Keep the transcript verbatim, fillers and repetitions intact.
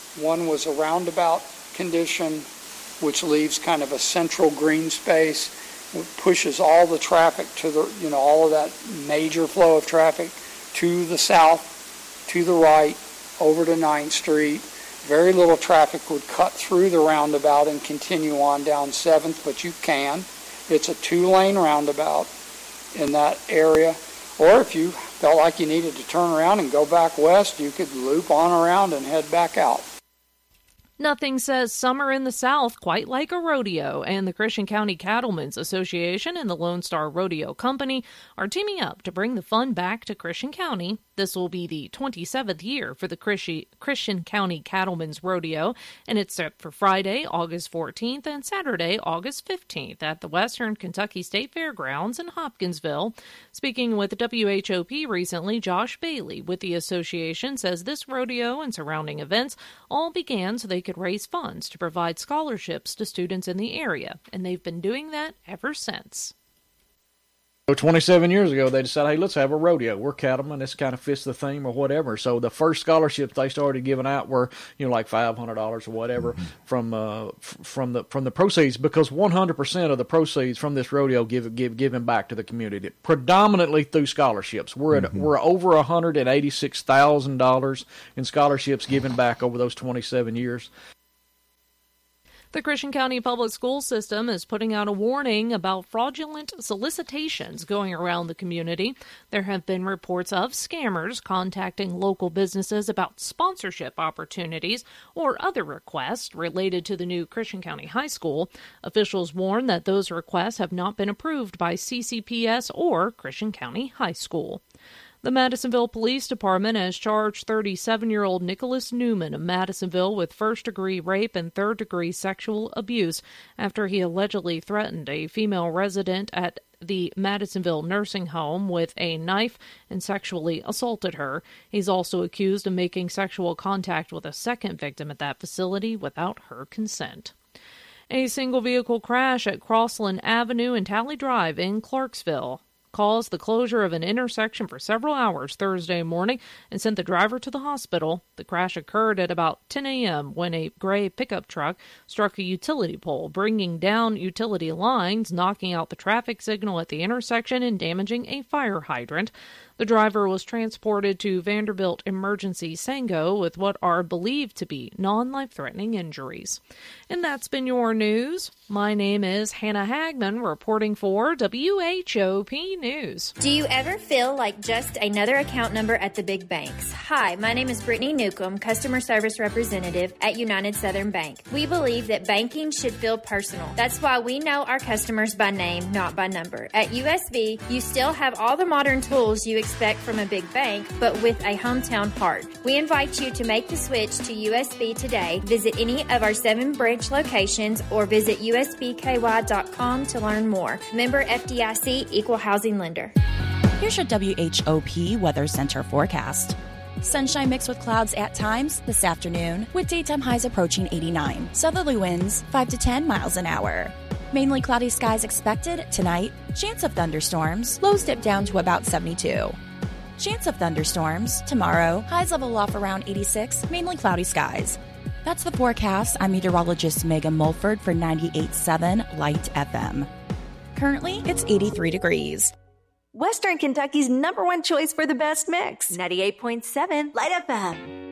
One was a roundabout condition, which leaves kind of a central green space. It pushes all the traffic to the, you know, all of that major flow of traffic to the south, to the right, over to ninth Street. Very little traffic would cut through the roundabout and continue on down seventh, but you can. It's a two-lane roundabout in that area. Or if you felt like you needed to turn around and go back west, you could loop on around and head back out. Nothing says summer in the South quite like a rodeo, and the Christian County Cattlemen's Association and the Lone Star Rodeo Company are teaming up to bring the fun back to Christian County. This will be the twenty-seventh year for the Christian County Cattlemen's Rodeo, and it's set for Friday, August fourteenth and Saturday, August fifteenth at the Western Kentucky State Fairgrounds in Hopkinsville. Speaking with W H O P recently, Josh Bailey with the association says this rodeo and surrounding events all began so they could raise funds to provide scholarships to students in the area, and they've been doing that ever since. twenty-seven years ago, they decided, hey, let's have a rodeo. We're cattlemen. This kind of fits the theme or whatever. So the first scholarships they started giving out were, you know, like five hundred dollars or whatever mm-hmm. from uh, f- from the from the proceeds, because one hundred percent of the proceeds from this rodeo give give given back to the community, predominantly through scholarships. We're at mm-hmm. we're over one hundred eighty-six thousand dollars in scholarships given back over those twenty-seven years. The Christian County Public School System is putting out a warning about fraudulent solicitations going around the community. There have been reports of scammers contacting local businesses about sponsorship opportunities or other requests related to the new Christian County High School. Officials warn that those requests have not been approved by C C P S or Christian County High School. The Madisonville Police Department has charged thirty-seven-year-old Nicholas Newman of Madisonville with first-degree rape and third-degree sexual abuse after he allegedly threatened a female resident at the Madisonville nursing home with a knife and sexually assaulted her. He's also accused of making sexual contact with a second victim at that facility without her consent. A single-vehicle crash at Crossland Avenue and Talley Drive in Clarksville caused the closure of an intersection for several hours Thursday morning and sent the driver to the hospital. The crash occurred at about ten a.m. when a gray pickup truck struck a utility pole, bringing down utility lines, knocking out the traffic signal at the intersection and damaging a fire hydrant. The driver was transported to Vanderbilt Emergency Sango with what are believed to be non-life-threatening injuries. And that's been your news. My name is Hannah Hagman, reporting for W H O P News. Do you ever feel like just another account number at the big banks? Hi, my name is Brittany Newcomb, Customer Service Representative at United Southern Bank. We believe that banking should feel personal. That's why we know our customers by name, not by number. At U S B, you still have all the modern tools you expect from a big bank, but with a hometown heart. We invite you to make the switch to U S B today. Visit any of our seven branch locations or visit U S B K Y dot com to learn more. Member F D I C, Equal Housing Lender. Here's your W H O P Weather Center forecast. Sunshine mixed with clouds at times this afternoon, with daytime highs approaching eighty-nine. Southerly winds five to ten miles an hour. Mainly cloudy skies expected tonight. Chance of thunderstorms. Lows dip down to about seventy-two. Chance of thunderstorms tomorrow. Highs level off around eighty-six. Mainly cloudy skies. That's the forecast. I'm meteorologist Megan Mulford for ninety-eight point seven Light F M. Currently, it's eighty-three degrees. Western Kentucky's number one choice for the best mix. ninety-eight point seven Light F M.